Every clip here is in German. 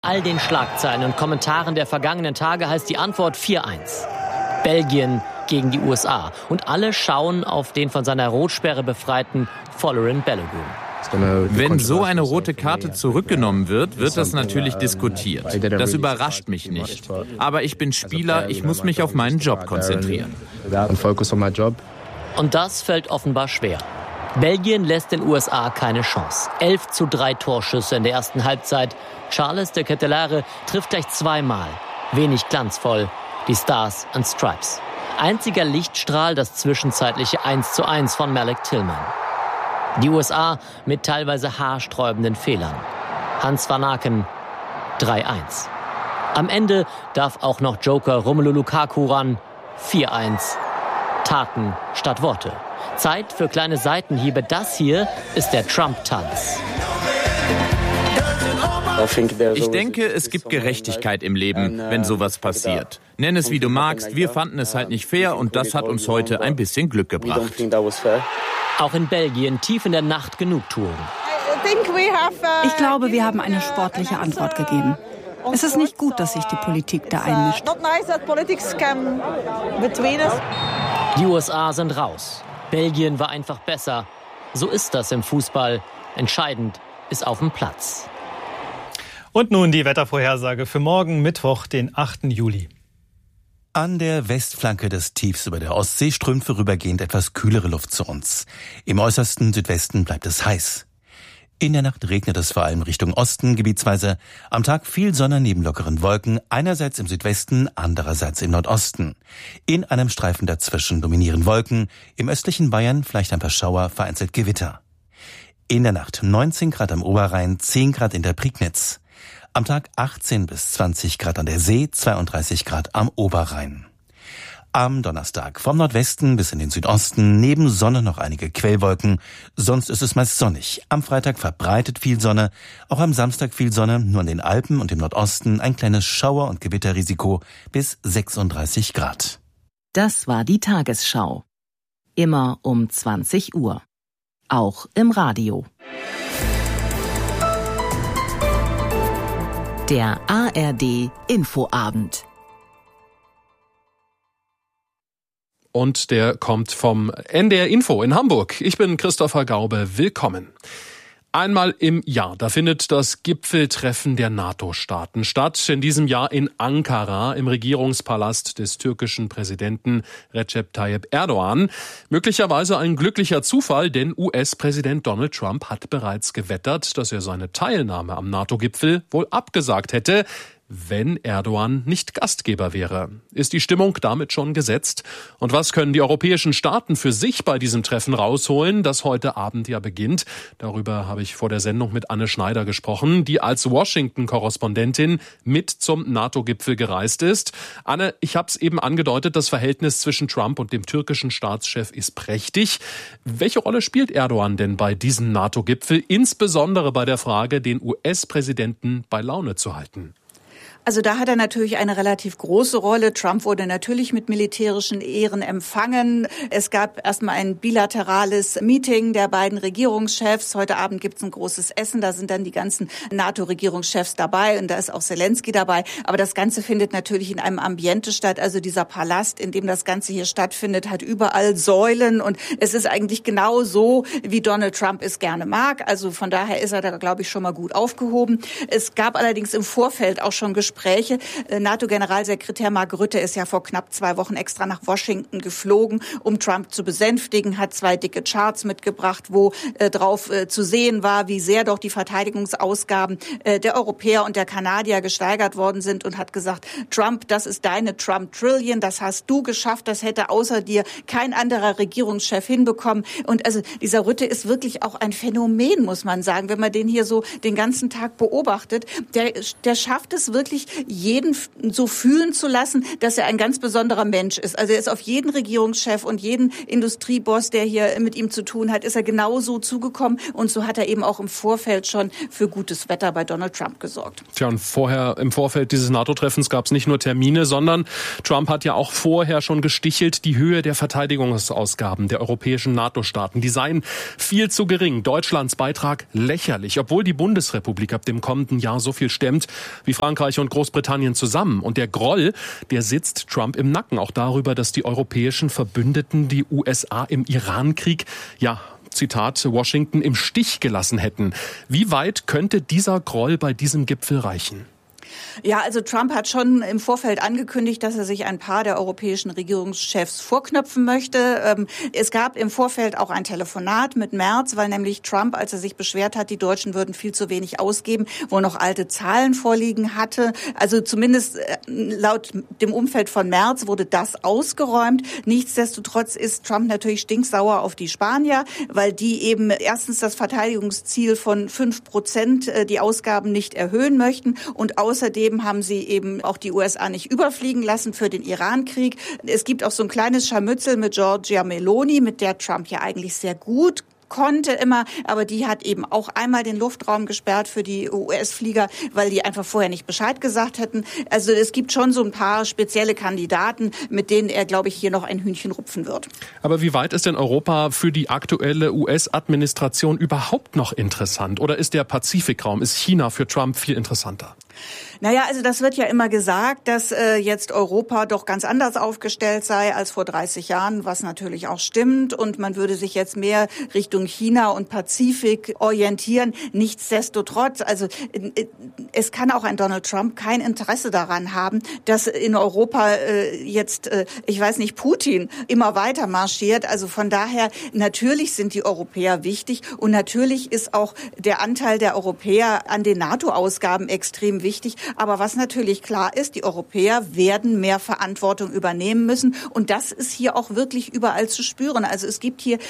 All den Schlagzeilen und Kommentaren der vergangenen Tage heißt die Antwort 4-1. Belgien gegen die USA. Und alle schauen auf den von seiner Rotsperre befreiten Folarin Balogun. Wenn so eine rote Karte zurückgenommen wird, wird das natürlich diskutiert. Das überrascht mich nicht. Aber ich bin Spieler, ich muss mich auf meinen Job konzentrieren. Und das fällt offenbar schwer. Belgien lässt den USA keine Chance. 11:3 Torschüsse in der ersten Halbzeit. Charles de Ketelaere trifft gleich zweimal. Wenig glanzvoll. Die Stars and Stripes. Einziger Lichtstrahl das zwischenzeitliche 1:1 von Malik Tillman. Die USA mit teilweise haarsträubenden Fehlern. Hans van Aken 3:1. Am Ende darf auch noch Joker Romelu Lukaku ran. 4:1. Taten statt Worte. Zeit für kleine Seitenhiebe. Das hier ist der Trump-Tanz. Ich denke, es gibt Gerechtigkeit im Leben, wenn sowas passiert. Nenn es wie du magst, wir fanden es halt nicht fair und das hat uns heute ein bisschen Glück gebracht. Auch in Belgien tief in der Nacht Genugtuung. Ich glaube, wir haben eine sportliche Antwort gegeben. Es ist nicht gut, dass sich die Politik da einmischt. Die USA sind raus. Belgien war einfach besser. So ist das im Fußball. Entscheidend ist auf dem Platz. Und nun die Wettervorhersage für morgen Mittwoch, den 8. Juli. An der Westflanke des Tiefs über der Ostsee strömt vorübergehend etwas kühlere Luft zu uns. Im äußersten Südwesten bleibt es heiß. In der Nacht regnet es vor allem Richtung Osten gebietsweise. Am Tag viel Sonne neben lockeren Wolken, einerseits im Südwesten, andererseits im Nordosten. In einem Streifen dazwischen dominieren Wolken, im östlichen Bayern vielleicht ein paar Schauer, vereinzelt Gewitter. In der Nacht 19 Grad am Oberrhein, 10 Grad in der Prignitz. Am Tag 18 bis 20 Grad an der See, 32 Grad am Oberrhein. Am Donnerstag vom Nordwesten bis in den Südosten, neben Sonne noch einige Quellwolken, sonst ist es meist sonnig. Am Freitag verbreitet viel Sonne, auch am Samstag viel Sonne, nur in den Alpen und im Nordosten ein kleines Schauer- und Gewitterrisiko bis 36 Grad. Das war die Tagesschau. Immer um 20 Uhr. Auch im Radio. Der ARD Infoabend. Und der kommt vom NDR Info in Hamburg. Ich bin Christopher Gaube. Willkommen. Einmal im Jahr, da findet das Gipfeltreffen der NATO-Staaten statt. In diesem Jahr in Ankara, im Regierungspalast des türkischen Präsidenten Recep Tayyip Erdogan. Möglicherweise ein glücklicher Zufall, denn US-Präsident Donald Trump hat bereits gewettert, dass er seine Teilnahme am NATO-Gipfel wohl abgesagt hätte, wenn Erdogan nicht Gastgeber wäre. Ist die Stimmung damit schon gesetzt? Und was können die europäischen Staaten für sich bei diesem Treffen rausholen, das heute Abend ja beginnt? Darüber habe ich vor der Sendung mit Anne Schneider gesprochen, die als Washington-Korrespondentin mit zum NATO-Gipfel gereist ist. Anne, ich habe es eben angedeutet, das Verhältnis zwischen Trump und dem türkischen Staatschef ist prächtig. Welche Rolle spielt Erdogan denn bei diesem NATO-Gipfel, insbesondere bei der Frage, den US-Präsidenten bei Laune zu halten? Also da hat er natürlich eine relativ große Rolle. Trump wurde natürlich mit militärischen Ehren empfangen. Es gab erstmal ein bilaterales Meeting der beiden Regierungschefs. Heute Abend gibt es ein großes Essen. Da sind dann die ganzen NATO-Regierungschefs dabei und da ist auch Zelensky dabei. Aber das Ganze findet natürlich in einem Ambiente statt. Also dieser Palast, in dem das Ganze hier stattfindet, hat überall Säulen und es ist eigentlich genau so, wie Donald Trump es gerne mag. Also von daher ist er da, glaube ich, schon mal gut aufgehoben. Es gab allerdings im Vorfeld auch schon Gespräche. NATO-Generalsekretär Mark Rutte ist ja vor knapp 2 Wochen extra nach Washington geflogen, um Trump zu besänftigen, hat 2 dicke Charts mitgebracht, wo drauf zu sehen war, wie sehr doch die Verteidigungsausgaben der Europäer und der Kanadier gesteigert worden sind und hat gesagt, Trump, das ist deine Trump-Trillion, das hast du geschafft, das hätte außer dir kein anderer Regierungschef hinbekommen. Und also dieser Rutte ist wirklich auch ein Phänomen, muss man sagen, wenn man den hier so den ganzen Tag beobachtet. Der schafft es wirklich, wirklich jeden so fühlen zu lassen, dass er ein ganz besonderer Mensch ist. Also er ist auf jeden Regierungschef und jeden Industrieboss, der hier mit ihm zu tun hat, ist er genauso zugekommen. Und so hat er eben auch im Vorfeld schon für gutes Wetter bei Donald Trump gesorgt. Tja, und im Vorfeld dieses NATO-Treffens gab es nicht nur Termine, sondern Trump hat ja auch vorher schon gestichelt, die Höhe der Verteidigungsausgaben der europäischen NATO-Staaten, die seien viel zu gering. Deutschlands Beitrag lächerlich, obwohl die Bundesrepublik ab dem kommenden Jahr so viel stemmt wie Frankreich und Großbritannien zusammen. Und der Groll, der sitzt Trump im Nacken, auch darüber, dass die europäischen Verbündeten die USA im Irankrieg, Zitat, Washington im Stich gelassen hätten. Wie weit könnte dieser Groll bei diesem Gipfel reichen? Ja, also Trump hat schon im Vorfeld angekündigt, dass er sich ein paar der europäischen Regierungschefs vorknöpfen möchte. Es gab im Vorfeld auch ein Telefonat mit Merz, weil nämlich Trump, als er sich beschwert hat, die Deutschen würden viel zu wenig ausgeben, wo noch alte Zahlen vorliegen hatte. Also zumindest laut dem Umfeld von Merz wurde das ausgeräumt. Nichtsdestotrotz ist Trump natürlich stinksauer auf die Spanier, weil die eben erstens das Verteidigungsziel von 5% die Ausgaben nicht erhöhen möchten und außerdem haben sie eben auch die USA nicht überfliegen lassen für den Irankrieg. Es gibt auch so ein kleines Scharmützel mit Giorgia Meloni, mit der Trump ja eigentlich sehr gut konnte immer, aber die hat eben auch einmal den Luftraum gesperrt für die US-Flieger, weil die einfach vorher nicht Bescheid gesagt hätten. Also es gibt schon so ein paar spezielle Kandidaten, mit denen er, glaube ich, hier noch ein Hühnchen rupfen wird. Aber wie weit ist denn Europa für die aktuelle US-Administration überhaupt noch interessant? Oder ist der Pazifikraum, ist China für Trump viel interessanter? Naja, also das wird ja immer gesagt, dass jetzt Europa doch ganz anders aufgestellt sei als vor 30 Jahren, was natürlich auch stimmt. Und man würde sich jetzt mehr Richtung China und Pazifik orientieren. Nichtsdestotrotz, also es kann auch ein Donald Trump kein Interesse daran haben, dass in Europa jetzt, ich weiß nicht, Putin immer weiter marschiert. Also von daher, natürlich sind die Europäer wichtig und natürlich ist auch der Anteil der Europäer an den NATO-Ausgaben extrem wichtig. Aber was natürlich klar ist, die Europäer werden mehr Verantwortung übernehmen müssen. Und das ist hier auch wirklich überall zu spüren. Also es gibt hier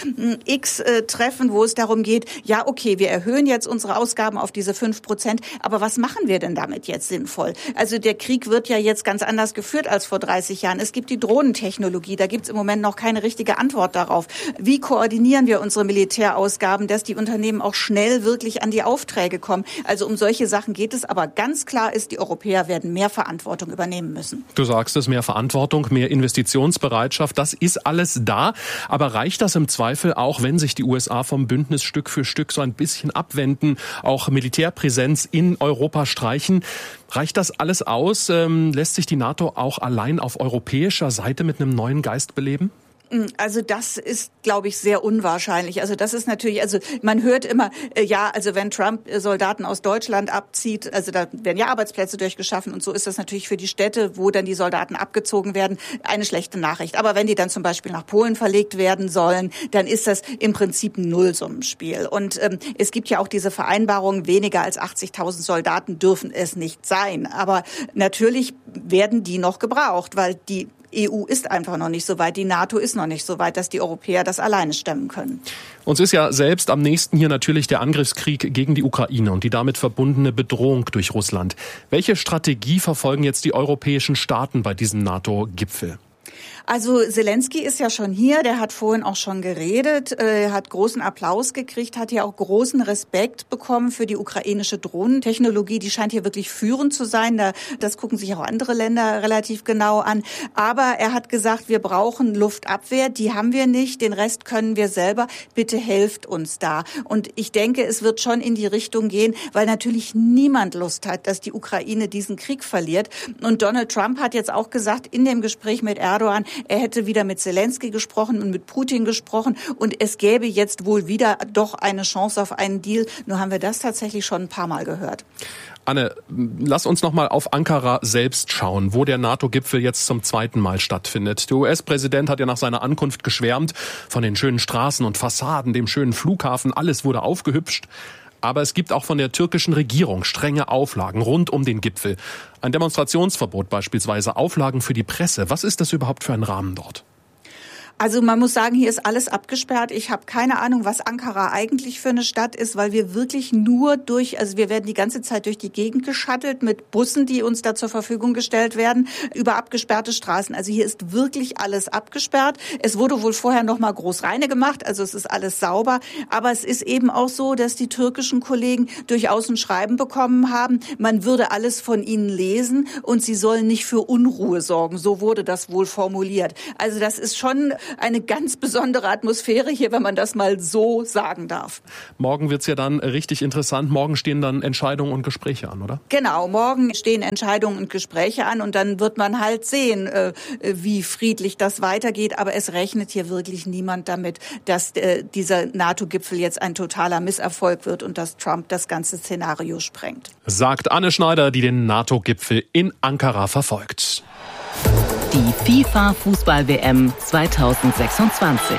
x Treffen, wo es darum geht, ja, okay, wir erhöhen jetzt unsere Ausgaben auf diese 5%. Aber was machen wir denn damit jetzt sinnvoll? Also der Krieg wird ja jetzt ganz anders geführt als vor 30 Jahren. Es gibt die Drohnentechnologie. Da gibt es im Moment noch keine richtige Antwort darauf. Wie koordinieren wir unsere Militärausgaben, dass die Unternehmen auch schnell wirklich an die Aufträge kommen? Also um solche Sachen geht es. Aber ganz klar ist, die Europäer werden mehr Verantwortung übernehmen müssen. Du sagst es, mehr Verantwortung, mehr Investitionsbereitschaft, das ist alles da. Aber reicht das im Zweifel auch, wenn sich die USA vom Bündnis Stück für Stück so ein bisschen abwenden, auch Militärpräsenz in Europa streichen? Reicht das alles aus? Lässt sich die NATO auch allein auf europäischer Seite mit einem neuen Geist beleben? Also das ist, glaube ich, sehr unwahrscheinlich. Also das ist natürlich, also man hört immer, also wenn Trump Soldaten aus Deutschland abzieht, also da werden ja Arbeitsplätze durchgeschaffen und so ist das natürlich für die Städte, wo dann die Soldaten abgezogen werden, eine schlechte Nachricht. Aber wenn die dann zum Beispiel nach Polen verlegt werden sollen, dann ist das im Prinzip ein Nullsummenspiel. Und es gibt ja auch diese Vereinbarung, weniger als 80.000 Soldaten dürfen es nicht sein. Aber natürlich werden die noch gebraucht, weil die EU ist einfach noch nicht so weit, die NATO ist noch nicht so weit, dass die Europäer das alleine stemmen können. Uns ist ja selbst am nächsten hier natürlich der Angriffskrieg gegen die Ukraine und die damit verbundene Bedrohung durch Russland. Welche Strategie verfolgen jetzt die europäischen Staaten bei diesem NATO-Gipfel? Also Zelensky ist ja schon hier, der hat vorhin auch schon geredet, hat großen Applaus gekriegt, hat ja auch großen Respekt bekommen für die ukrainische Drohnentechnologie. Die scheint hier wirklich führend zu sein. Das gucken sich auch andere Länder relativ genau an. Aber er hat gesagt, wir brauchen Luftabwehr, die haben wir nicht, den Rest können wir selber. Bitte helft uns da. Und ich denke, es wird schon in die Richtung gehen, weil natürlich niemand Lust hat, dass die Ukraine diesen Krieg verliert. Und Donald Trump hat jetzt auch gesagt, in dem Gespräch mit Erdogan, er hätte wieder mit Zelensky gesprochen und mit Putin gesprochen und es gäbe jetzt wohl wieder doch eine Chance auf einen Deal. Nur haben wir das tatsächlich schon ein paar Mal gehört. Anne, lass uns noch mal auf Ankara selbst schauen, wo der NATO-Gipfel jetzt zum zweiten Mal stattfindet. Der US-Präsident hat ja nach seiner Ankunft geschwärmt von den schönen Straßen und Fassaden, dem schönen Flughafen. Alles wurde aufgehübscht. Aber es gibt auch von der türkischen Regierung strenge Auflagen rund um den Gipfel. Ein Demonstrationsverbot beispielsweise, Auflagen für die Presse. Was ist das überhaupt für ein Rahmen dort? Also man muss sagen, hier ist alles abgesperrt. Ich habe keine Ahnung, was Ankara eigentlich für eine Stadt ist, weil wir wirklich nur wir werden die ganze Zeit durch die Gegend geschattelt mit Bussen, die uns da zur Verfügung gestellt werden, über abgesperrte Straßen. Also hier ist wirklich alles abgesperrt. Es wurde wohl vorher noch mal groß reine gemacht, also es ist alles sauber. Aber es ist eben auch so, dass die türkischen Kollegen durchaus ein Schreiben bekommen haben, man würde alles von ihnen lesen und sie sollen nicht für Unruhe sorgen. So wurde das wohl formuliert. Also das ist schon eine ganz besondere Atmosphäre hier, wenn man das mal so sagen darf. Morgen wird's ja dann richtig interessant. Morgen stehen dann Entscheidungen und Gespräche an, oder? Genau, morgen stehen Entscheidungen und Gespräche an und dann wird man halt sehen, wie friedlich das weitergeht. Aber es rechnet hier wirklich niemand damit, dass dieser NATO-Gipfel jetzt ein totaler Misserfolg wird und dass Trump das ganze Szenario sprengt. Sagt Anne Schneider, die den NATO-Gipfel in Ankara verfolgt. Die FIFA-Fußball-WM 2026.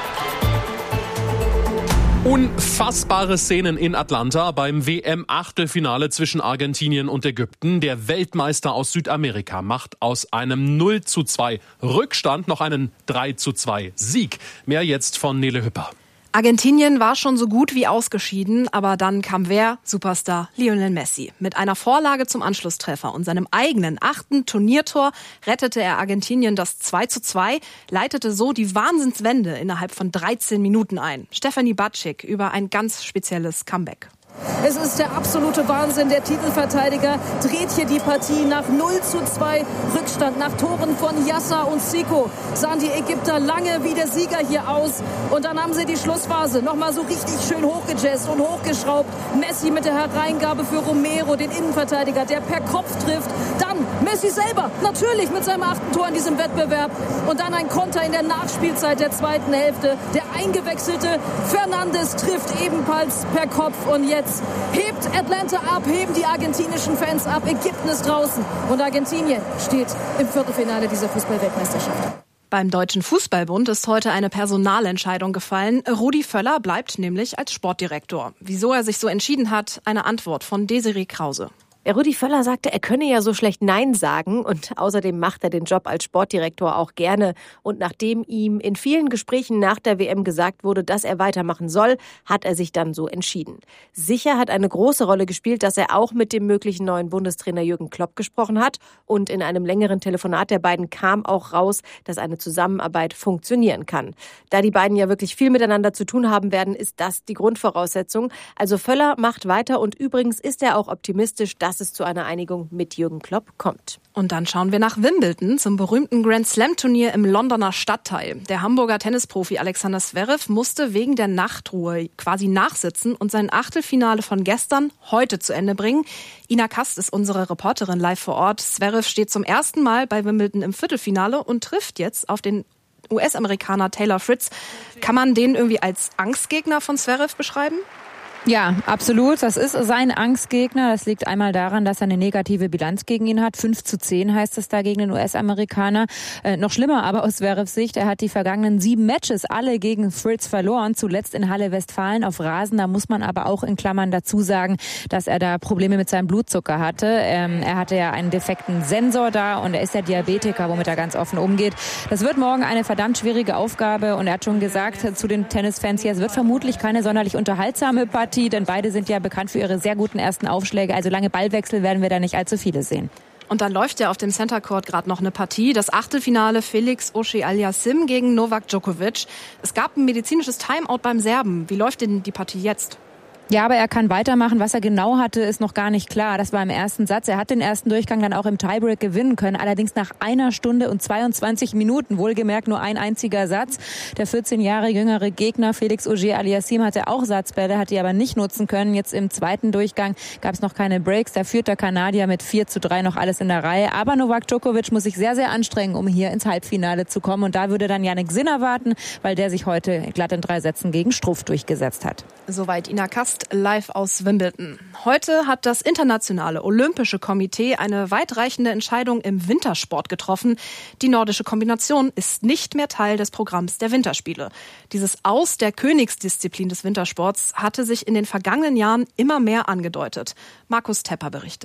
Unfassbare Szenen in Atlanta beim WM-Achtelfinale zwischen Argentinien und Ägypten. Der Weltmeister aus Südamerika macht aus einem 0:2 Rückstand noch einen 3:2 Sieg. Mehr jetzt von Nele Hüpper. Argentinien war schon so gut wie ausgeschieden, aber dann kam wer? Superstar Lionel Messi. Mit einer Vorlage zum Anschlusstreffer und seinem eigenen 8. Turniertor rettete er Argentinien das 2:2, leitete so die Wahnsinnswende innerhalb von 13 Minuten ein. Stefanie Batschik über ein ganz spezielles Comeback. Es ist der absolute Wahnsinn. Der Titelverteidiger dreht hier die Partie nach 0:2 Rückstand. Nach Toren von Yassa und Zico sahen die Ägypter lange wie der Sieger hier aus. Und dann haben sie die Schlussphase nochmal so richtig schön hochgejazzt und hochgeschraubt. Messi mit der Hereingabe für Romero, den Innenverteidiger, der per Kopf trifft. Dann Messi selber, natürlich mit seinem 8. Tor in diesem Wettbewerb. Und dann ein Konter in der Nachspielzeit der zweiten Hälfte. Der eingewechselte Fernandes trifft ebenfalls per Kopf. Und jetzt hebt Atlanta ab, heben die argentinischen Fans ab. Ägypten ist draußen und Argentinien steht im Viertelfinale dieser Fußball-Weltmeisterschaft. Beim Deutschen Fußballbund ist heute eine Personalentscheidung gefallen. Rudi Völler bleibt nämlich als Sportdirektor. Wieso er sich so entschieden hat, eine Antwort von Desiree Krause. Rudi Völler sagte, er könne ja so schlecht Nein sagen und außerdem macht er den Job als Sportdirektor auch gerne. Und nachdem ihm in vielen Gesprächen nach der WM gesagt wurde, dass er weitermachen soll, hat er sich dann so entschieden. Sicher hat eine große Rolle gespielt, dass er auch mit dem möglichen neuen Bundestrainer Jürgen Klopp gesprochen hat und in einem längeren Telefonat der beiden kam auch raus, dass eine Zusammenarbeit funktionieren kann. Da die beiden ja wirklich viel miteinander zu tun haben werden, ist das die Grundvoraussetzung. Also Völler macht weiter und übrigens ist er auch optimistisch, dass es zu einer Einigung mit Jürgen Klopp kommt. Und dann schauen wir nach Wimbledon zum berühmten Grand Slam-Turnier im Londoner Stadtteil. Der Hamburger Tennisprofi Alexander Zverev musste wegen der Nachtruhe quasi nachsitzen und sein Achtelfinale von gestern heute zu Ende bringen. Ina Kast ist unsere Reporterin live vor Ort. Zverev steht zum ersten Mal bei Wimbledon im Viertelfinale und trifft jetzt auf den US-Amerikaner Taylor Fritz. Kann man den irgendwie als Angstgegner von Zverev beschreiben? Ja, absolut. Das ist sein Angstgegner. Das liegt einmal daran, dass er eine negative Bilanz gegen ihn hat. 5:10 heißt es da gegen den US-Amerikaner. Noch schlimmer aber aus Zverevs Sicht, er hat die vergangenen 7 Matches alle gegen Fritz verloren. Zuletzt in Halle Westfalen auf Rasen. Da muss man aber auch in Klammern dazu sagen, dass er da Probleme mit seinem Blutzucker hatte. Er hatte ja einen defekten Sensor da und er ist ja Diabetiker, womit er ganz offen umgeht. Das wird morgen eine verdammt schwierige Aufgabe und er hat schon gesagt zu den Tennisfans hier, es wird vermutlich keine sonderlich unterhaltsame Partie, denn beide sind ja bekannt für ihre sehr guten ersten Aufschläge. Also lange Ballwechsel werden wir da nicht allzu viele sehen. Und dann läuft ja auf dem Center Court gerade noch eine Partie. Das Achtelfinale Felix Auger-Aliassime gegen Novak Djokovic. Es gab ein medizinisches Timeout beim Serben. Wie läuft denn die Partie jetzt? Ja, aber er kann weitermachen. Was er genau hatte, ist noch gar nicht klar. Das war im ersten Satz. Er hat den ersten Durchgang dann auch im Tiebreak gewinnen können. Allerdings nach 1 Stunde und 22 Minuten. Wohlgemerkt nur ein einziger Satz. Der 14 Jahre jüngere Gegner Felix Auger-Aliassime hatte auch Satzbälle, hat die aber nicht nutzen können. Jetzt im zweiten Durchgang gab es noch keine Breaks. Da führt der Kanadier mit 4:3 noch alles in der Reihe. Aber Novak Djokovic muss sich sehr, sehr anstrengen, um hier ins Halbfinale zu kommen. Und da würde dann Jannik Sinner warten, weil der sich heute glatt in 3 Sätzen gegen Struff durchgesetzt hat. Soweit Ina Kast live aus Wimbledon. Heute hat das Internationale Olympische Komitee eine weitreichende Entscheidung im Wintersport getroffen. Die nordische Kombination ist nicht mehr Teil des Programms der Winterspiele. Dieses Aus der Königsdisziplin des Wintersports hatte sich in den vergangenen Jahren immer mehr angedeutet. Markus Tepper berichtet.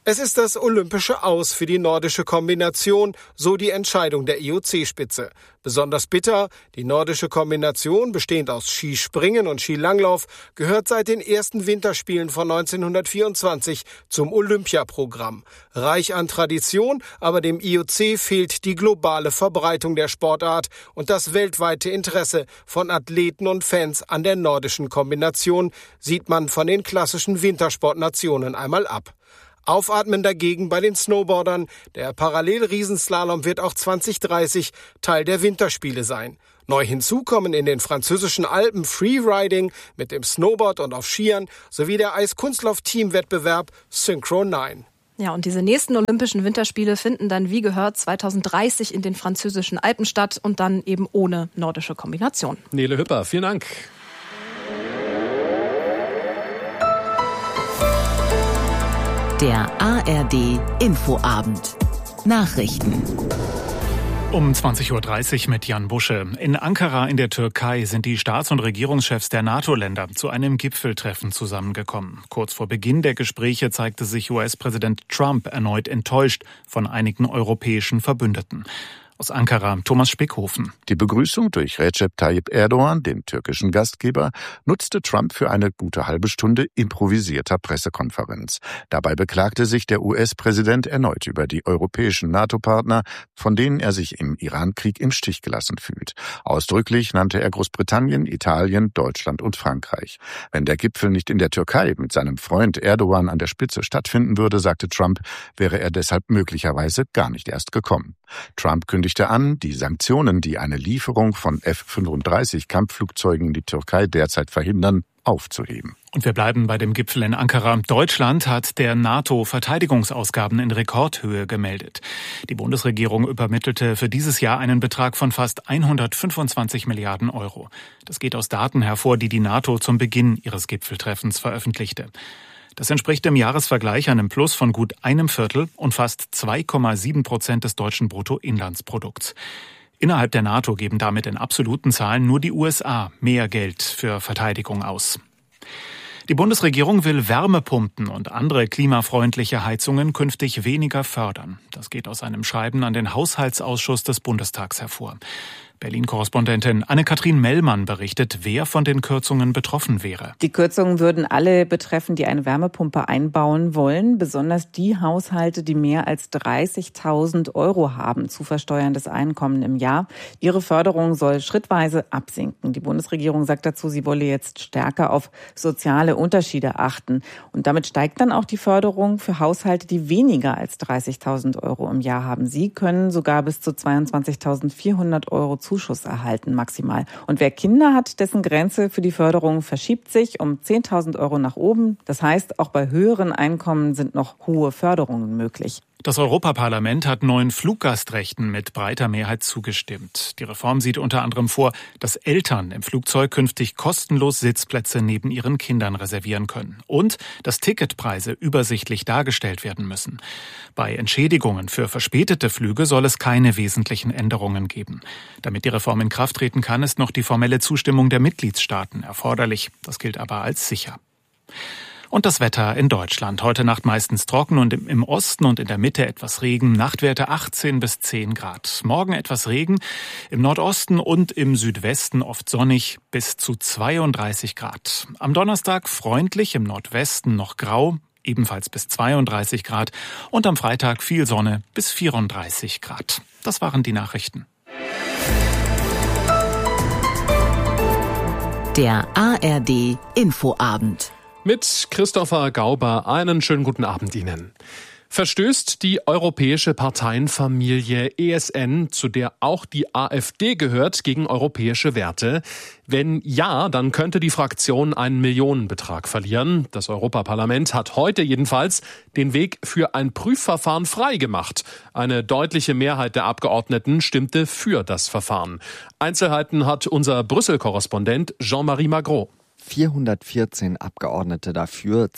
Es ist das olympische Aus für die nordische Kombination, so die Entscheidung der IOC-Spitze. Besonders bitter, die nordische Kombination, bestehend aus Skispringen und Skilanglauf, gehört seit den ersten Winterspielen von 1924 zum Olympiaprogramm. Reich an Tradition, aber dem IOC fehlt die globale Verbreitung der Sportart und das weltweite Interesse von Athleten und Fans an der nordischen Kombination, sieht man von den klassischen Wintersportnationen einmal ab. Aufatmen dagegen bei den Snowboardern. Der Parallelriesenslalom wird auch 2030 Teil der Winterspiele sein. Neu hinzu kommen in den französischen Alpen Freeriding mit dem Snowboard und auf Skiern sowie der Eiskunstlauf-Teamwettbewerb Synchro 9. Ja, und diese nächsten Olympischen Winterspiele finden dann, wie gehört, 2030 in den französischen Alpen statt und dann eben ohne nordische Kombination. Nele Hüpper, vielen Dank. Der ARD Infoabend. Nachrichten. Um 20.30 Uhr mit Jan Busche. In Ankara in der Türkei sind die Staats- und Regierungschefs der NATO-Länder zu einem Gipfeltreffen zusammengekommen. Kurz vor Beginn der Gespräche zeigte sich US-Präsident Trump erneut enttäuscht von einigen europäischen Verbündeten. Aus Ankara, Thomas Spickhofen. Die Begrüßung durch Recep Tayyip Erdogan, den türkischen Gastgeber, nutzte Trump für eine gute halbe Stunde improvisierter Pressekonferenz. Dabei beklagte sich der US-Präsident erneut über die europäischen NATO-Partner, von denen er sich im Iran-Krieg im Stich gelassen fühlt. Ausdrücklich nannte er Großbritannien, Italien, Deutschland und Frankreich. Wenn der Gipfel nicht in der Türkei mit seinem Freund Erdogan an der Spitze stattfinden würde, sagte Trump, wäre er deshalb möglicherweise gar nicht erst gekommen. Trump kündigte an, die Sanktionen, die eine Lieferung von F-35-Kampfflugzeugen in die Türkei derzeit verhindern, aufzuheben. Und wir bleiben bei dem Gipfel in Ankara. Deutschland hat der NATO Verteidigungsausgaben in Rekordhöhe gemeldet. Die Bundesregierung übermittelte für dieses Jahr einen Betrag von fast 125 Milliarden Euro. Das geht aus Daten hervor, die die NATO zum Beginn ihres Gipfeltreffens veröffentlichte. Das entspricht im Jahresvergleich einem Plus von gut 1/4 und fast 2,7% des deutschen Bruttoinlandsprodukts. Innerhalb der NATO geben damit in absoluten Zahlen nur die USA mehr Geld für Verteidigung aus. Die Bundesregierung will Wärmepumpen und andere klimafreundliche Heizungen künftig weniger fördern. Das geht aus einem Schreiben an den Haushaltsausschuss des Bundestags hervor. Berlin-Korrespondentin Anne-Kathrin Mellmann berichtet, wer von den Kürzungen betroffen wäre. Die Kürzungen würden alle betreffen, die eine Wärmepumpe einbauen wollen. Besonders die Haushalte, die mehr als 30.000 Euro haben, zu versteuerndes Einkommen im Jahr. Ihre Förderung soll schrittweise absinken. Die Bundesregierung sagt dazu, sie wolle jetzt stärker auf soziale Unterschiede achten. Und damit steigt dann auch die Förderung für Haushalte, die weniger als 30.000 Euro im Jahr haben. Sie können sogar bis zu 22.400 Euro Zuschuss erhalten maximal. Und wer Kinder hat, dessen Grenze für die Förderung verschiebt sich um 10.000 Euro nach oben. Das heißt, auch bei höheren Einkommen sind noch hohe Förderungen möglich. Das Europaparlament hat neuen Fluggastrechten mit breiter Mehrheit zugestimmt. Die Reform sieht unter anderem vor, dass Eltern im Flugzeug künftig kostenlos Sitzplätze neben ihren Kindern reservieren können und dass Ticketpreise übersichtlich dargestellt werden müssen. Bei Entschädigungen für verspätete Flüge soll es keine wesentlichen Änderungen geben. Damit die Reform in Kraft treten kann, ist noch die formelle Zustimmung der Mitgliedstaaten erforderlich. Das gilt aber als sicher. Und das Wetter in Deutschland. Heute Nacht meistens trocken und im Osten und in der Mitte etwas Regen. Nachtwerte 18 bis 10 Grad. Morgen etwas Regen. Im Nordosten und im Südwesten oft sonnig bis zu 32 Grad. Am Donnerstag freundlich, im Nordwesten noch grau, ebenfalls bis 32 Grad. Und am Freitag viel Sonne bis 34 Grad. Das waren die Nachrichten. Der ARD Infoabend. Mit Christopher Gauber einen schönen guten Abend Ihnen. Verstößt die europäische Parteienfamilie ESN, zu der auch die AfD gehört, gegen europäische Werte? Wenn ja, dann könnte die Fraktion einen Millionenbetrag verlieren. Das Europaparlament hat heute jedenfalls den Weg für ein Prüfverfahren freigemacht. Eine deutliche Mehrheit der Abgeordneten stimmte für das Verfahren. Einzelheiten hat unser Brüssel-Korrespondent Jean-Marie Magro. 414 Abgeordnete dafür,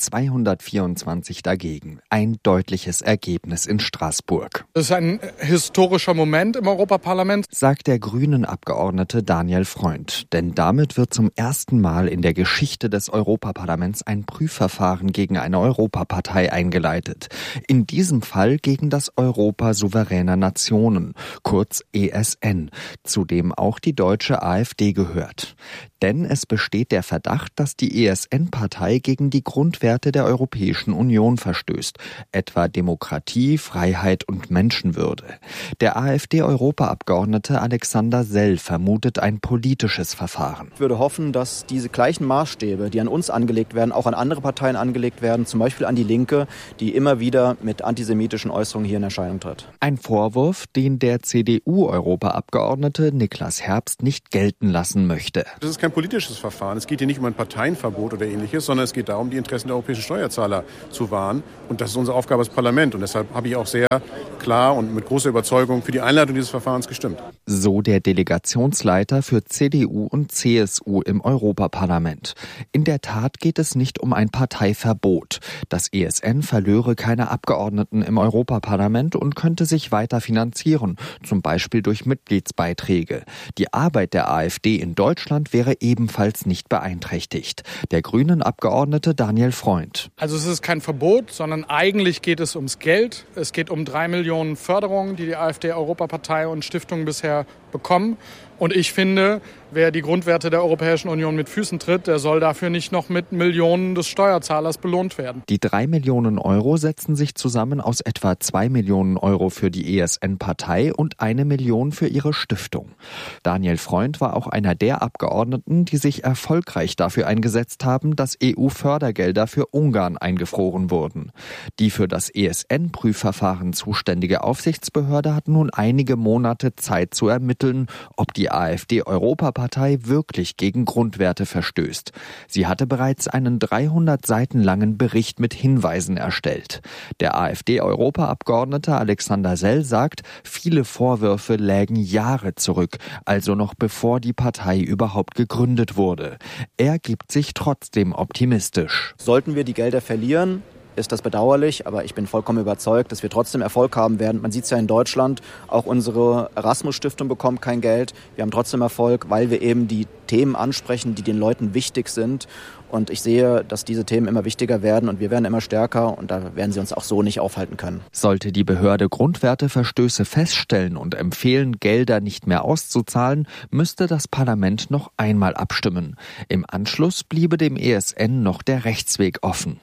224 dagegen. Ein deutliches Ergebnis in Straßburg. Das ist ein historischer Moment im Europaparlament, sagt der Grünen-Abgeordnete Daniel Freund. Denn damit wird zum ersten Mal in der Geschichte des Europaparlaments ein Prüfverfahren gegen eine Europapartei eingeleitet. In diesem Fall gegen das Europa souveräner Nationen, kurz ESN, zu dem auch die deutsche AfD gehört. Denn es besteht der Verdacht, dass die ESN-Partei gegen die Grundwerte der Europäischen Union verstößt, etwa Demokratie, Freiheit und Menschenwürde. Der AfD-Europaabgeordnete Alexander Sell vermutet ein politisches Verfahren. Ich würde hoffen, dass diese gleichen Maßstäbe, die an uns angelegt werden, auch an andere Parteien angelegt werden, zum Beispiel an die Linke, die immer wieder mit antisemitischen Äußerungen hier in Erscheinung tritt. Ein Vorwurf, den der CDU-Europaabgeordnete Niklas Herbst nicht gelten lassen möchte. Das ist kein politisches Verfahren. Es geht hier nicht um ein Parteienverbot oder Ähnliches, sondern es geht darum, die Interessen der europäischen Steuerzahler zu wahren. Und das ist unsere Aufgabe als Parlament. Und deshalb habe ich auch sehr klar und mit großer Überzeugung für die Einleitung dieses Verfahrens gestimmt. So der Delegationsleiter für CDU und CSU im Europaparlament. In der Tat geht es nicht um ein Parteiverbot. Das ESN verlöre keine Abgeordneten im Europaparlament und könnte sich weiter finanzieren, zum Beispiel durch Mitgliedsbeiträge. Die Arbeit der AfD in Deutschland wäre ebenfalls nicht beeinträchtigt. Der Grünen-Abgeordnete Daniel Freund. Also es ist kein Verbot, sondern eigentlich geht es ums Geld. Es geht um 3 Millionen Förderungen, die AfD-Europapartei und Stiftungen bisher bekommen. Und ich finde, wer die Grundwerte der Europäischen Union mit Füßen tritt, der soll dafür nicht noch mit Millionen des Steuerzahlers belohnt werden. Die 3 Millionen Euro setzen sich zusammen aus etwa 2 Millionen Euro für die ESN-Partei und 1 Million für ihre Stiftung. Daniel Freund war auch einer der Abgeordneten, die sich erfolgreich dafür eingesetzt haben, dass EU-Fördergelder für Ungarn eingefroren wurden. Die für das ESN-Prüfverfahren zuständige Aufsichtsbehörde hat nun einige Monate Zeit zu ermitteln, ob die AfD-Europapartei wirklich gegen Grundwerte verstößt. Sie hatte bereits einen 300 Seiten langen Bericht mit Hinweisen erstellt. Der AfD-Europaabgeordnete Alexander Sell sagt, viele Vorwürfe lägen Jahre zurück, also noch bevor die Partei überhaupt gegründet wurde. Er gibt sich trotzdem optimistisch. Sollten wir die Gelder verlieren, ist das bedauerlich, aber ich bin vollkommen überzeugt, dass wir trotzdem Erfolg haben werden. Man sieht es ja in Deutschland, auch unsere Erasmus-Stiftung bekommt kein Geld. Wir haben trotzdem Erfolg, weil wir eben die Themen ansprechen, die den Leuten wichtig sind. Und ich sehe, dass diese Themen immer wichtiger werden und wir werden immer stärker und da werden sie uns auch so nicht aufhalten können. Sollte die Behörde Grundwerteverstöße feststellen und empfehlen, Gelder nicht mehr auszuzahlen, müsste das Parlament noch einmal abstimmen. Im Anschluss bliebe dem ESN noch der Rechtsweg offen.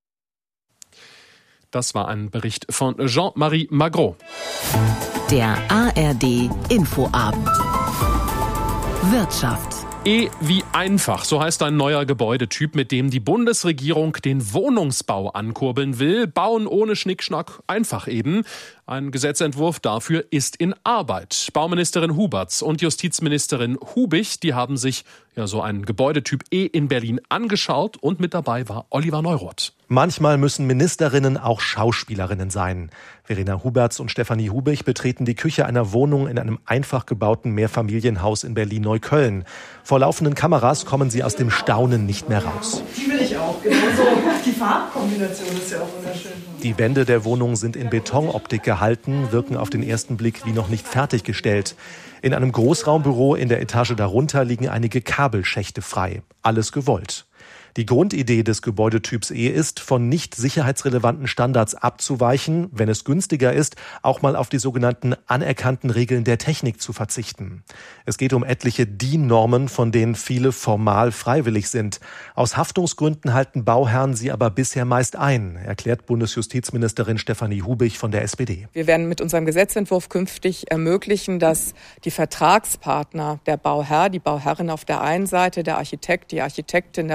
Das war ein Bericht von Jean-Marie Magro. Der ARD Infoabend. Wirtschaft. Wie einfach, so heißt ein neuer Gebäudetyp, mit dem die Bundesregierung den Wohnungsbau ankurbeln will. Bauen ohne Schnickschnack, einfach eben. Ein Gesetzentwurf dafür ist in Arbeit. Bauministerin Huberts und Justizministerin Hubich, die haben sich so einen Gebäudetyp in Berlin angeschaut und mit dabei war Oliver Neuroth. Manchmal müssen Ministerinnen auch Schauspielerinnen sein. Verena Huberts und Stefanie Hubich betreten die Küche einer Wohnung in einem einfach gebauten Mehrfamilienhaus in Berlin-Neukölln. Vor laufenden Kameras kommen sie aus dem Staunen nicht mehr raus. Die will ich auch, genau so. Die Farbkombination ist ja auch wunderschön. Die Wände der Wohnung sind in Betonoptik gehalten, wirken auf den ersten Blick wie noch nicht fertiggestellt. In einem Großraumbüro in der Etage darunter liegen einige Kabelschächte frei. Alles gewollt. Die Grundidee des Gebäudetyps E ist, von nicht sicherheitsrelevanten Standards abzuweichen, wenn es günstiger ist, auch mal auf die sogenannten anerkannten Regeln der Technik zu verzichten. Es geht um etliche DIN-Normen, von denen viele formal freiwillig sind. Aus Haftungsgründen halten Bauherren sie aber bisher meist ein, erklärt Bundesjustizministerin Stefanie Hubich von der SPD. Wir werden mit unserem Gesetzentwurf künftig ermöglichen, dass die Vertragspartner, der Bauherr, die Bauherrin auf der einen Seite, der Architekt, die Architektin, der Bauunternehmer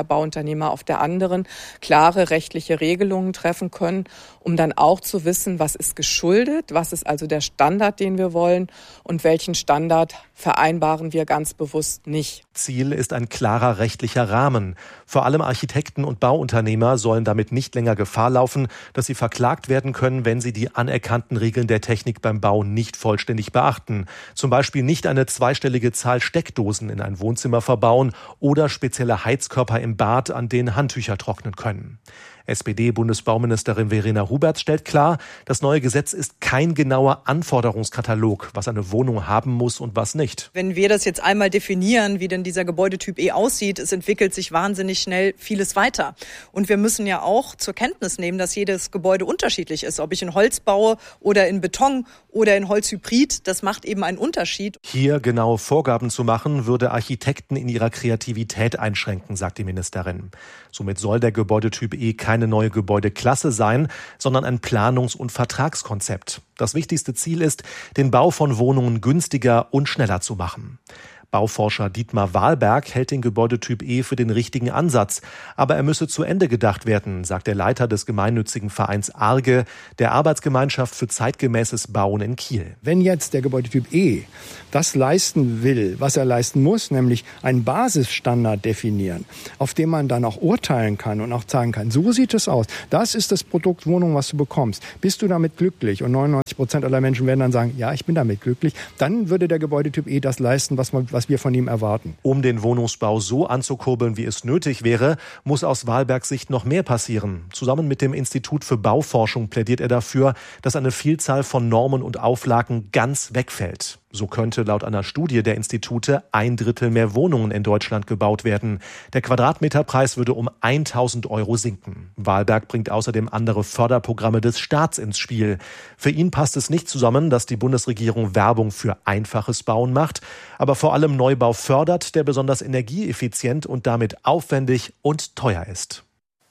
Bauunternehmer auf der anderen klare rechtliche Regelungen treffen können, um dann auch zu wissen, was ist geschuldet, was ist also der Standard, den wir wollen und welchen Standard vereinbaren wir ganz bewusst nicht. Ziel ist ein klarer rechtlicher Rahmen. Vor allem Architekten und Bauunternehmer sollen damit nicht länger Gefahr laufen, dass sie verklagt werden können, wenn sie die anerkannten Regeln der Technik beim Bau nicht vollständig beachten. Zum Beispiel nicht eine zweistellige Zahl Steckdosen in ein Wohnzimmer verbauen oder spezielle Heizkörper im Bad, an denen Handtücher trocknen können. SPD-Bundesbauministerin Verena Huberts stellt klar, das neue Gesetz ist kein genauer Anforderungskatalog, was eine Wohnung haben muss und was nicht. Wenn wir das jetzt einmal definieren, wie denn dieser Gebäudetyp E aussieht, es entwickelt sich wahnsinnig schnell vieles weiter. Und wir müssen ja auch zur Kenntnis nehmen, dass jedes Gebäude unterschiedlich ist. Ob ich in Holz baue oder in Beton oder in Holzhybrid, das macht eben einen Unterschied. Hier genaue Vorgaben zu machen, würde Architekten in ihrer Kreativität einschränken, sagt die Ministerin. Somit soll der Gebäudetyp E keine neue Gebäudeklasse sein, sondern ein Planungs- und Vertragskonzept. Das wichtigste Ziel ist, den Bau von Wohnungen günstiger und schneller zu machen. Bauforscher Dietmar Wahlberg hält den Gebäudetyp E für den richtigen Ansatz. Aber er müsse zu Ende gedacht werden, sagt der Leiter des gemeinnützigen Vereins ARGE, der Arbeitsgemeinschaft für zeitgemäßes Bauen in Kiel. Wenn jetzt der Gebäudetyp E das leisten will, was er leisten muss, nämlich einen Basisstandard definieren, auf dem man dann auch urteilen kann und auch sagen kann, so sieht es aus. Das ist das Produkt Wohnung, was du bekommst. Bist du damit glücklich? Und 99% aller Menschen werden dann sagen, ja, ich bin damit glücklich. Dann würde der Gebäudetyp E das leisten, was wir von ihm erwarten. Um den Wohnungsbau so anzukurbeln, wie es nötig wäre, muss aus Wahlbergs Sicht noch mehr passieren. Zusammen mit dem Institut für Bauforschung plädiert er dafür, dass eine Vielzahl von Normen und Auflagen ganz wegfällt. So könnte laut einer Studie der Institute 1/3 mehr Wohnungen in Deutschland gebaut werden. Der Quadratmeterpreis würde um 1.000 € sinken. Wahlberg bringt außerdem andere Förderprogramme des Staats ins Spiel. Für ihn passt es nicht zusammen, dass die Bundesregierung Werbung für einfaches Bauen macht, aber vor allem Neubau fördert, der besonders energieeffizient und damit aufwendig und teuer ist.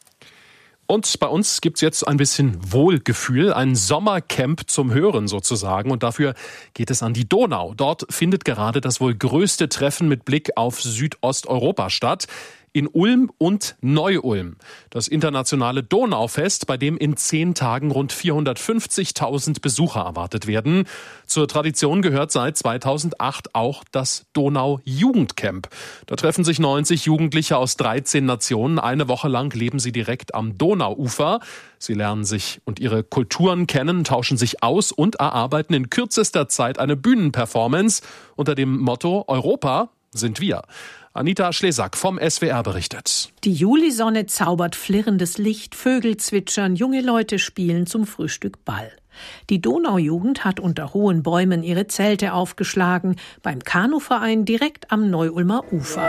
Und bei uns gibt's jetzt ein bisschen Wohlgefühl, ein Sommercamp zum Hören sozusagen. Und dafür geht es an die Donau. Dort findet gerade das wohl größte Treffen mit Blick auf Südosteuropa statt. In Ulm und Neu-Ulm. Das internationale Donaufest, bei dem in 10 Tagen rund 450.000 Besucher erwartet werden. Zur Tradition gehört seit 2008 auch das Donau-Jugendcamp. Da treffen sich 90 Jugendliche aus 13 Nationen. Eine Woche lang leben sie direkt am Donauufer. Sie lernen sich und ihre Kulturen kennen, tauschen sich aus und erarbeiten in kürzester Zeit eine Bühnenperformance unter dem Motto Europa sind wir. Anita Schlesack vom SWR berichtet. Die Julisonne zaubert flirrendes Licht, Vögel zwitschern, junge Leute spielen zum Frühstück Ball. Die Donaujugend hat unter hohen Bäumen ihre Zelte aufgeschlagen, beim Kanuverein direkt am Neu-Ulmer Ufer.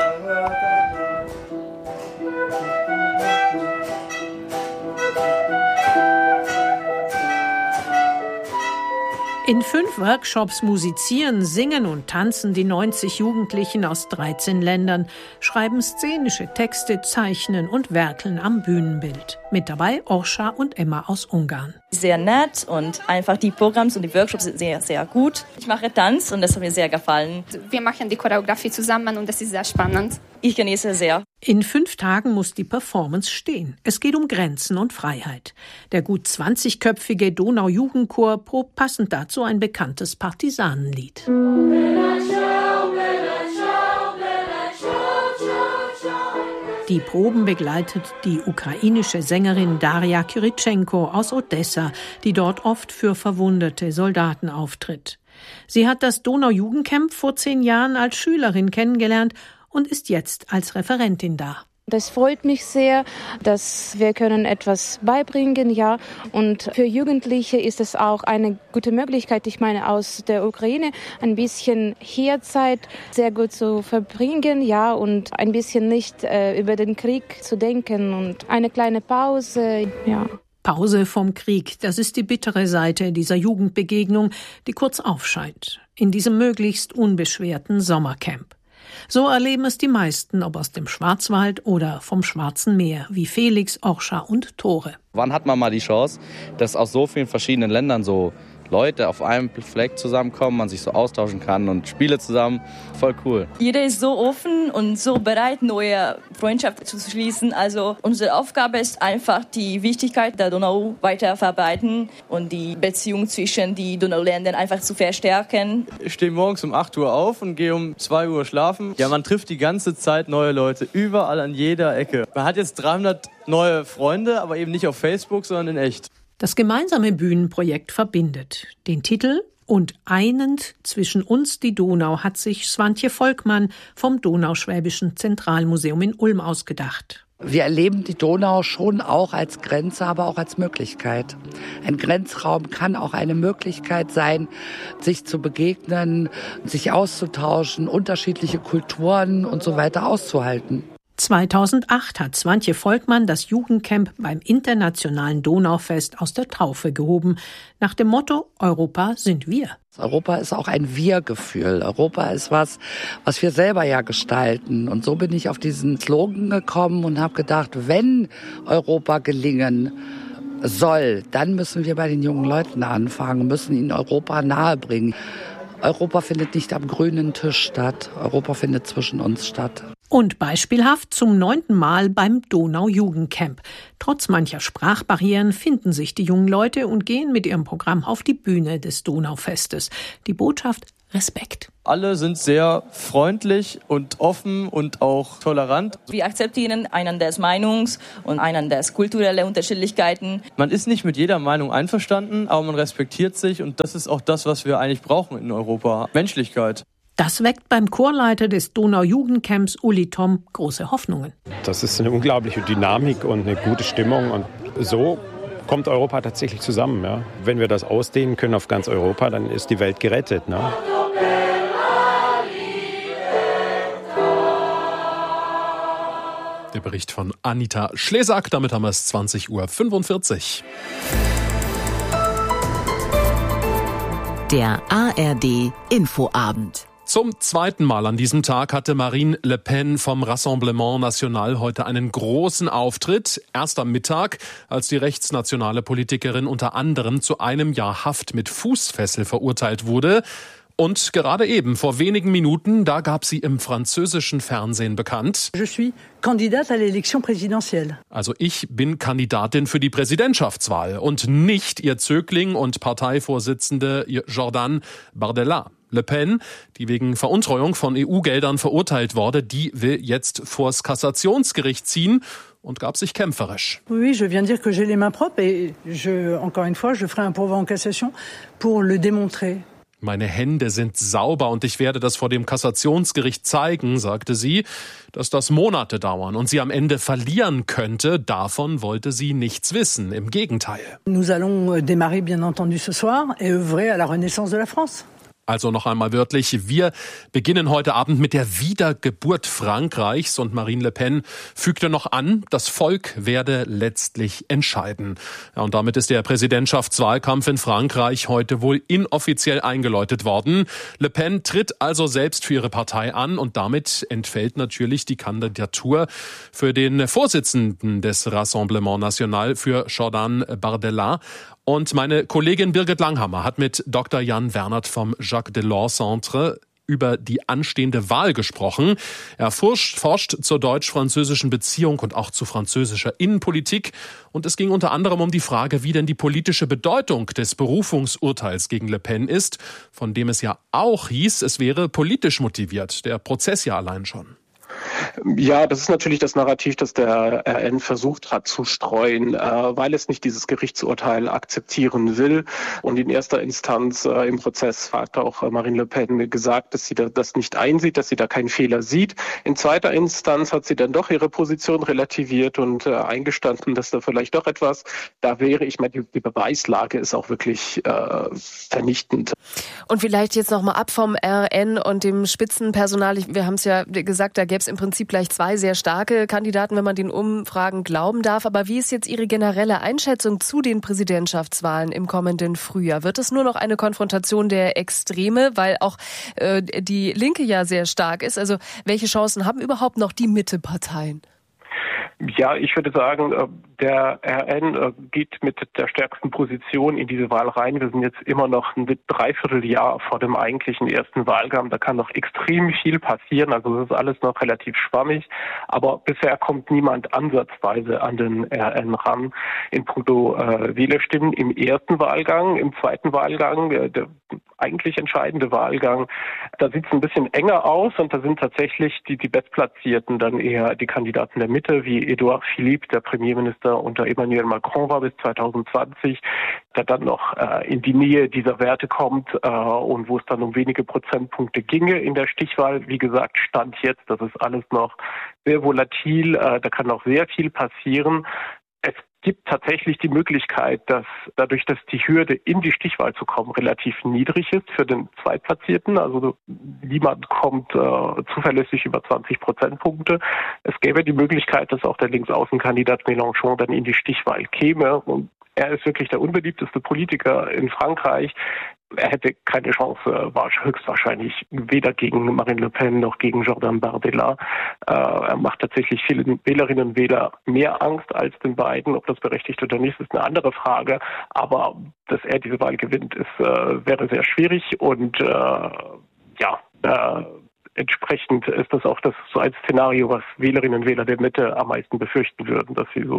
In 5 Workshops musizieren, singen und tanzen die 90 Jugendlichen aus 13 Ländern, schreiben szenische Texte, zeichnen und werkeln am Bühnenbild. Mit dabei Orscha und Emma aus Ungarn. Sehr nett und einfach die Programme und die Workshops sind sehr, sehr gut. Ich mache Tanz und das hat mir sehr gefallen. Wir machen die Choreografie zusammen und das ist sehr spannend. Ich genieße sehr. In 5 Tagen muss die Performance stehen. Es geht um Grenzen und Freiheit. Der gut 20-köpfige Donau-Jugendchor probt passend dazu ein bekanntes Partisanenlied. Die Proben begleitet die ukrainische Sängerin Daria Kyrytschenko aus Odessa, die dort oft für verwundete Soldaten auftritt. Sie hat das Donau-Jugendcamp vor 10 Jahren als Schülerin kennengelernt und ist jetzt als Referentin da. Das freut mich sehr, dass wir können etwas beibringen, ja. Und für Jugendliche ist es auch eine gute Möglichkeit, ich meine, aus der Ukraine ein bisschen hier Zeit sehr gut zu verbringen, ja, und ein bisschen nicht über den Krieg zu denken und eine kleine Pause, ja. Pause vom Krieg, das ist die bittere Seite dieser Jugendbegegnung, die kurz aufscheint, in diesem möglichst unbeschwerten Sommercamp. So erleben es die meisten, ob aus dem Schwarzwald oder vom Schwarzen Meer, wie Felix, Orscha und Tore. Wann hat man mal die Chance, dass aus so vielen verschiedenen Ländern so Leute auf einem Fleck zusammenkommen, man sich so austauschen kann und Spiele zusammen. Voll cool. Jeder ist so offen und so bereit, neue Freundschaften zu schließen. Also unsere Aufgabe ist einfach, die Wichtigkeit der Donau weiter verbreiten und die Beziehung zwischen den Donauländern einfach zu verstärken. Ich stehe morgens um 8 Uhr auf und gehe um 2 Uhr schlafen. Ja, man trifft die ganze Zeit neue Leute, überall an jeder Ecke. Man hat jetzt 300 neue Freunde, aber eben nicht auf Facebook, sondern in echt. Das gemeinsame Bühnenprojekt verbindet. Den Titel »Und einend zwischen uns die Donau« hat sich Swantje Volkmann vom Donauschwäbischen Zentralmuseum in Ulm ausgedacht. Wir erleben die Donau schon auch als Grenze, aber auch als Möglichkeit. Ein Grenzraum kann auch eine Möglichkeit sein, sich zu begegnen, sich auszutauschen, unterschiedliche Kulturen und so weiter auszuhalten. 2008 hat Swantje Volkmann das Jugendcamp beim Internationalen Donaufest aus der Taufe gehoben. Nach dem Motto »Europa sind wir«. Europa ist auch ein Wir-Gefühl. Europa ist was wir selber ja gestalten. Und so bin ich auf diesen Slogan gekommen und habe gedacht, wenn Europa gelingen soll, dann müssen wir bei den jungen Leuten anfangen, müssen ihnen Europa nahebringen. Europa findet nicht am grünen Tisch statt. Europa findet zwischen uns statt. Und beispielhaft zum 9. Mal beim Donau-Jugendcamp. Trotz mancher Sprachbarrieren finden sich die jungen Leute und gehen mit ihrem Programm auf die Bühne des Donaufestes. Die Botschaft: Respekt. Alle sind sehr freundlich und offen und auch tolerant. Wir akzeptieren einanders Meinungs- und einanders kulturelle Unterschiedlichkeiten. Man ist nicht mit jeder Meinung einverstanden, aber man respektiert sich und das ist auch das, was wir eigentlich brauchen in Europa. Menschlichkeit. Das weckt beim Chorleiter des Donau-Jugendcamps, Uli Tom, große Hoffnungen. Das ist eine unglaubliche Dynamik und eine gute Stimmung. Und so kommt Europa tatsächlich zusammen. Ja. Wenn wir das ausdehnen können auf ganz Europa, dann ist die Welt gerettet. Ne? Der Bericht von Anita Schlesak. Damit haben wir es 20:45 Uhr. Der ARD Infoabend. Zum zweiten Mal an diesem Tag hatte Marine Le Pen vom Rassemblement National heute einen großen Auftritt. Erst am Mittag, als die rechtsnationale Politikerin unter anderem zu 1 Jahr Haft mit Fußfessel verurteilt wurde. Und gerade eben, vor wenigen Minuten, da gab sie im französischen Fernsehen bekannt. Je suis candidate à l'élection présidentielle. Also ich bin Kandidatin für die Präsidentschaftswahl und nicht ihr Zögling und Parteivorsitzende Jordan Bardella. Le Pen, die wegen Veruntreuung von EU-Geldern verurteilt wurde, die will jetzt vors Kassationsgericht ziehen und gab sich kämpferisch. Oui, je viens dire que j'ai les mains propres et encore une fois, je ferai un pourvoi en cassation pour le démontrer. Meine Hände sind sauber und ich werde das vor dem Kassationsgericht zeigen, sagte sie, dass das Monate dauern und sie am Ende verlieren könnte. Davon wollte sie nichts wissen. Im Gegenteil. Nous allons démarrer bien entendu ce soir et œuvrer à la renaissance de la France. Also noch einmal wörtlich, wir beginnen heute Abend mit der Wiedergeburt Frankreichs und Marine Le Pen fügte noch an, das Volk werde letztlich entscheiden. Ja, und damit ist der Präsidentschaftswahlkampf in Frankreich heute wohl inoffiziell eingeläutet worden. Le Pen tritt also selbst für ihre Partei an und damit entfällt natürlich die Kandidatur für den Vorsitzenden des Rassemblement National, für Jordan Bardella. Und meine Kollegin Birgit Langhammer hat mit Dr. Jan Wernert vom Jacques Delors Centre über die anstehende Wahl gesprochen. Er forscht zur deutsch-französischen Beziehung und auch zu französischer Innenpolitik. Und es ging unter anderem um die Frage, wie denn die politische Bedeutung des Berufungsurteils gegen Le Pen ist, von dem es ja auch hieß, es wäre politisch motiviert, der Prozess ja allein schon. Ja, das ist natürlich das Narrativ, das der RN versucht hat zu streuen, weil es nicht dieses Gerichtsurteil akzeptieren will. Und in erster Instanz im Prozess hat auch Marine Le Pen gesagt, dass sie das nicht einsieht, dass sie da keinen Fehler sieht. In zweiter Instanz hat sie dann doch ihre Position relativiert und eingestanden, dass da vielleicht doch etwas da wäre. Ich meine, die Beweislage ist auch wirklich vernichtend. Und vielleicht jetzt nochmal ab vom RN und dem Spitzenpersonal. Wir haben es ja gesagt, da gäbe es im Prinzip gleich 2 sehr starke Kandidaten, wenn man den Umfragen glauben darf. Aber wie ist jetzt Ihre generelle Einschätzung zu den Präsidentschaftswahlen im kommenden Frühjahr? Wird es nur noch eine Konfrontation der Extreme, weil auch die Linke ja sehr stark ist? Also welche Chancen haben überhaupt noch die Mitteparteien? Ja, ich würde sagen, der RN geht mit der stärksten Position in diese Wahl rein. Wir sind jetzt immer noch ein Dreivierteljahr vor dem eigentlichen ersten Wahlgang. Da kann noch extrem viel passieren. Also das ist alles noch relativ schwammig. Aber bisher kommt niemand ansatzweise an den RN ran in puncto Wählerstimmen im ersten Wahlgang. Im zweiten Wahlgang, der eigentlich entscheidende Wahlgang, da sieht es ein bisschen enger aus und da sind tatsächlich die Bestplatzierten dann eher die Kandidaten der Mitte, wie Edouard Philippe, der Premierminister unter Emmanuel Macron war bis 2020, der dann noch in die Nähe dieser Werte kommt und wo es dann um wenige Prozentpunkte ginge in der Stichwahl. Wie gesagt, Stand jetzt, das ist alles noch sehr volatil, da kann noch sehr viel passieren. Es gibt tatsächlich die Möglichkeit, dass dadurch, dass die Hürde in die Stichwahl zu kommen relativ niedrig ist für den Zweitplatzierten, also niemand kommt zuverlässig über 20 Prozentpunkte. Es gäbe die Möglichkeit, dass auch der Linksaußenkandidat Mélenchon dann in die Stichwahl käme. Und er ist wirklich der unbeliebteste Politiker in Frankreich. Er hätte keine Chance, war höchstwahrscheinlich weder gegen Marine Le Pen noch gegen Jordan Bardella. Er macht tatsächlich vielen Wählerinnen und Wählern mehr Angst als den beiden. Ob das berechtigt oder nicht, ist eine andere Frage. Aber dass er diese Wahl gewinnt, wäre sehr schwierig. Und entsprechend ist das auch so ein Szenario, was Wählerinnen und Wähler der Mitte am meisten befürchten würden, dass sie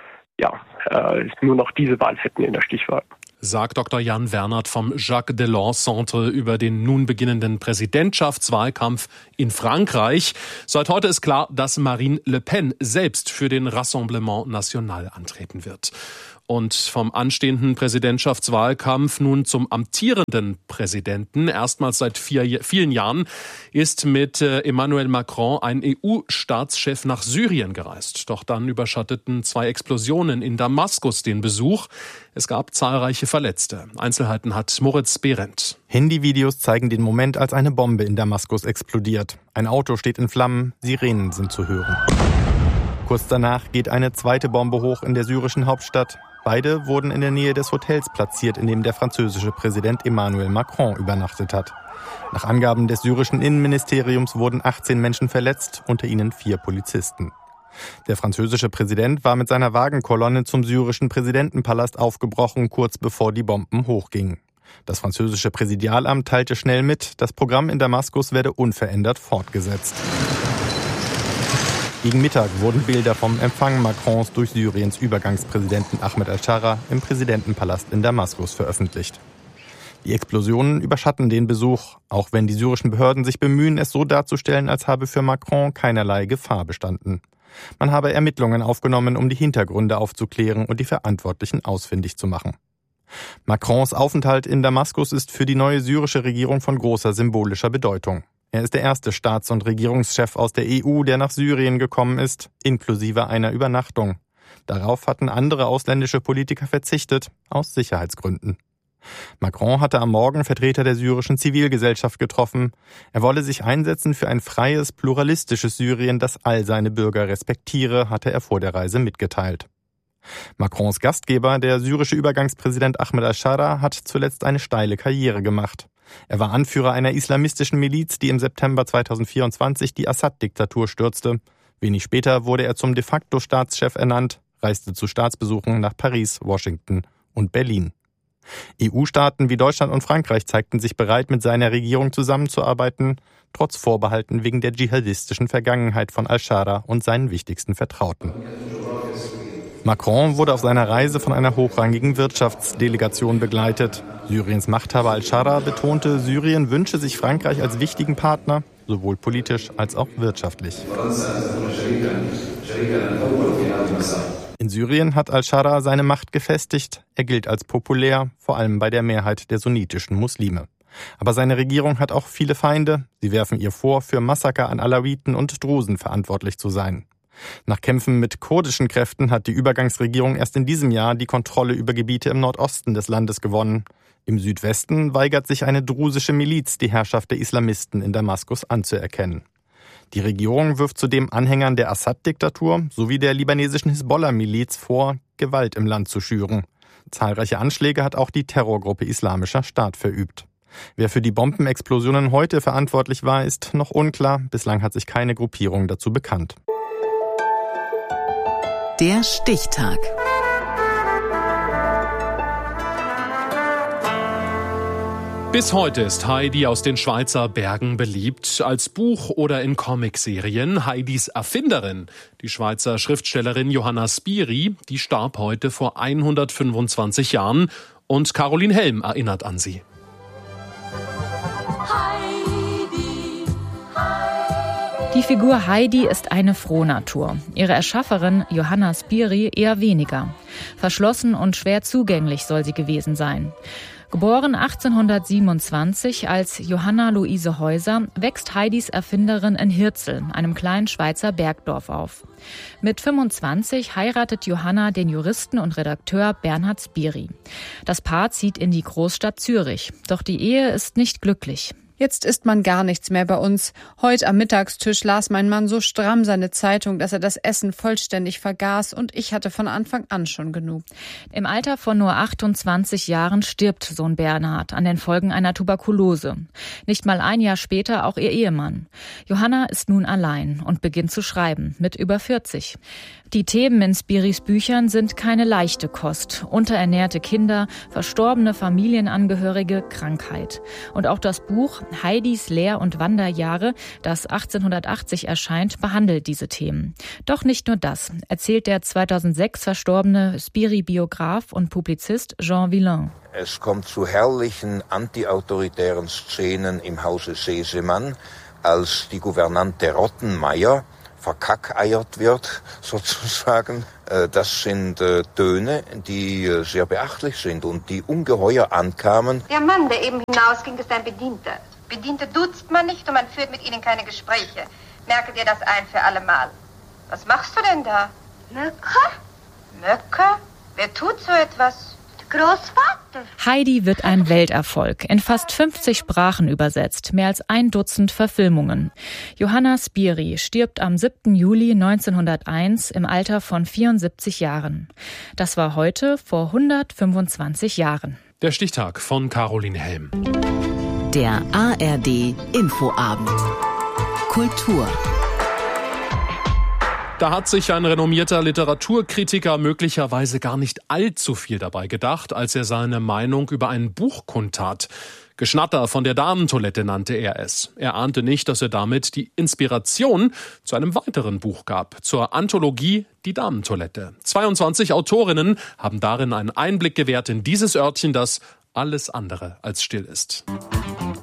nur noch diese Wahl hätten in der Stichwahl. Sagt Dr. Jan Wernert vom Jacques Delors Centre über den nun beginnenden Präsidentschaftswahlkampf in Frankreich. Seit heute ist klar, dass Marine Le Pen selbst für den Rassemblement National antreten wird. Und vom anstehenden Präsidentschaftswahlkampf nun zum amtierenden Präsidenten. Erstmals seit vielen Jahren ist mit Emmanuel Macron ein EU-Staatschef nach Syrien gereist. Doch dann überschatteten 2 Explosionen in Damaskus den Besuch. Es gab zahlreiche Verletzte. Einzelheiten hat Moritz Behrendt. Handyvideos zeigen den Moment, als eine Bombe in Damaskus explodiert. Ein Auto steht in Flammen, Sirenen sind zu hören. Kurz danach geht eine zweite Bombe hoch in der syrischen Hauptstadt. Beide wurden in der Nähe des Hotels platziert, in dem der französische Präsident Emmanuel Macron übernachtet hat. Nach Angaben des syrischen Innenministeriums wurden 18 Menschen verletzt, unter ihnen 4 Polizisten. Der französische Präsident war mit seiner Wagenkolonne zum syrischen Präsidentenpalast aufgebrochen, kurz bevor die Bomben hochgingen. Das französische Präsidialamt teilte schnell mit, das Programm in Damaskus werde unverändert fortgesetzt. Gegen Mittag wurden Bilder vom Empfang Macrons durch Syriens Übergangspräsidenten Ahmed al-Shara im Präsidentenpalast in Damaskus veröffentlicht. Die Explosionen überschatten den Besuch, auch wenn die syrischen Behörden sich bemühen, es so darzustellen, als habe für Macron keinerlei Gefahr bestanden. Man habe Ermittlungen aufgenommen, um die Hintergründe aufzuklären und die Verantwortlichen ausfindig zu machen. Macrons Aufenthalt in Damaskus ist für die neue syrische Regierung von großer symbolischer Bedeutung. Er ist der erste Staats- und Regierungschef aus der EU, der nach Syrien gekommen ist, inklusive einer Übernachtung. Darauf hatten andere ausländische Politiker verzichtet, aus Sicherheitsgründen. Macron hatte am Morgen Vertreter der syrischen Zivilgesellschaft getroffen. Er wolle sich einsetzen für ein freies, pluralistisches Syrien, das all seine Bürger respektiere, hatte er vor der Reise mitgeteilt. Macrons Gastgeber, der syrische Übergangspräsident Ahmed al-Shara, hat zuletzt eine steile Karriere gemacht. Er war Anführer einer islamistischen Miliz, die im September 2024 die Assad-Diktatur stürzte. Wenig später wurde er zum de facto Staatschef ernannt, reiste zu Staatsbesuchen nach Paris, Washington und Berlin. EU-Staaten wie Deutschland und Frankreich zeigten sich bereit, mit seiner Regierung zusammenzuarbeiten, trotz Vorbehalten wegen der dschihadistischen Vergangenheit von al-Shara und seinen wichtigsten Vertrauten. Macron wurde auf seiner Reise von einer hochrangigen Wirtschaftsdelegation begleitet. Syriens Machthaber al-Shara betonte, Syrien wünsche sich Frankreich als wichtigen Partner, sowohl politisch als auch wirtschaftlich. In Syrien hat al-Shara seine Macht gefestigt. Er gilt als populär, vor allem bei der Mehrheit der sunnitischen Muslime. Aber seine Regierung hat auch viele Feinde. Sie werfen ihr vor, für Massaker an Alawiten und Drusen verantwortlich zu sein. Nach Kämpfen mit kurdischen Kräften hat die Übergangsregierung erst in diesem Jahr die Kontrolle über Gebiete im Nordosten des Landes gewonnen. Im Südwesten weigert sich eine drusische Miliz, die Herrschaft der Islamisten in Damaskus anzuerkennen. Die Regierung wirft zudem Anhängern der Assad-Diktatur sowie der libanesischen Hisbollah-Miliz vor, Gewalt im Land zu schüren. Zahlreiche Anschläge hat auch die Terrorgruppe Islamischer Staat verübt. Wer für die Bombenexplosionen heute verantwortlich war, ist noch unklar. Bislang hat sich keine Gruppierung dazu bekannt. Der Stichtag. Bis heute ist Heidi aus den Schweizer Bergen beliebt, als Buch oder in Comicserien. Heidis Erfinderin, die Schweizer Schriftstellerin Johanna Spyri, die starb heute vor 125 Jahren und Caroline Helm erinnert an sie. Die Figur Heidi ist eine Frohnatur. Ihre Erschafferin Johanna Spyri eher weniger. Verschlossen und schwer zugänglich soll sie gewesen sein. Geboren 1827 als Johanna Luise Häuser, wächst Heidis Erfinderin in Hirzel, einem kleinen Schweizer Bergdorf, auf. Mit 25 heiratet Johanna den Juristen und Redakteur Bernhard Spyri. Das Paar zieht in die Großstadt Zürich, doch die Ehe ist nicht glücklich. Jetzt isst man gar nichts mehr bei uns. Heute am Mittagstisch las mein Mann so stramm seine Zeitung, dass er das Essen vollständig vergaß, und ich hatte von Anfang an schon genug. Im Alter von nur 28 Jahren stirbt Sohn Bernhard an den Folgen einer Tuberkulose. Nicht mal ein Jahr später auch ihr Ehemann. Johanna ist nun allein und beginnt zu schreiben, mit über 40. Die Themen in Spyris Büchern sind keine leichte Kost. Unterernährte Kinder, verstorbene Familienangehörige, Krankheit. Und auch das Buch Heidis Lehr- und Wanderjahre, das 1880 erscheint, behandelt diese Themen. Doch nicht nur das, erzählt der 2006 verstorbene Spyri-Biograf und Publizist Jean Villain. Es kommt zu herrlichen antiautoritären Szenen im Hause Sesemann, als die Gouvernante Rottenmeier verkackeiert wird, sozusagen. Das sind Töne, die sehr beachtlich sind und die ungeheuer ankamen. Der Mann, der eben hinausging, ist ein Bedienter. Bediente duzt man nicht und man führt mit ihnen keine Gespräche. Merke dir das ein für alle Mal. Was machst du denn da? Möcke? Möcke? Wer tut so etwas? Der Großvater. Heidi wird ein Welterfolg, in fast 50 Sprachen übersetzt, mehr als 1 Dutzend Verfilmungen. Johanna Spyri stirbt am 7. Juli 1901 im Alter von 74 Jahren. Das war heute vor 125 Jahren. Der Stichtag von Caroline Helm. Der ARD Infoabend. Kultur. Da hat sich ein renommierter Literaturkritiker möglicherweise gar nicht allzu viel dabei gedacht, als er seine Meinung über ein Buch kundtat. Geschnatter von der Damentoilette nannte er es. Er ahnte nicht, dass er damit die Inspiration zu einem weiteren Buch gab, zur Anthologie Die Damentoilette. 22 Autorinnen haben darin einen Einblick gewährt in dieses Örtchen, das alles andere als still ist.